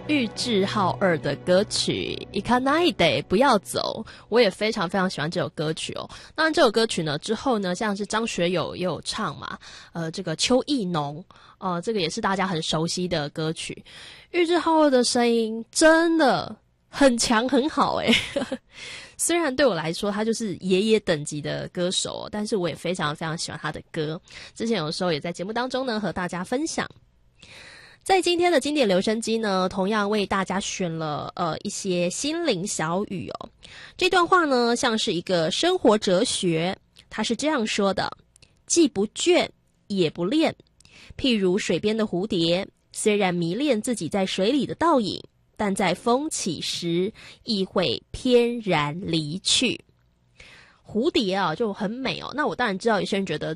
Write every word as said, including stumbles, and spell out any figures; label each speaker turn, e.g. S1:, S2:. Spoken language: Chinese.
S1: 玉置浩二的歌曲《Ikanai Day》不要走，我也非常非常喜欢这首歌曲哦。当然这首歌曲呢之后呢，像是张学友也有唱嘛，呃，这个邱意浓，呃，这个也是大家很熟悉的歌曲。玉置浩二的声音真的很强很好诶虽然对我来说他就是爷爷等级的歌手，但是我也非常非常喜欢他的歌。之前有时候也在节目当中呢和大家分享。在今天的经典留声机呢，同样为大家选了呃一些心灵小语哦。这段话呢像是一个生活哲学，它是这样说的：既不倦也不恋，譬如水边的蝴蝶，虽然迷恋自己在水里的倒影，但在风起时亦会翩然离去。蝴蝶啊就很美哦，那我当然知道有些人觉得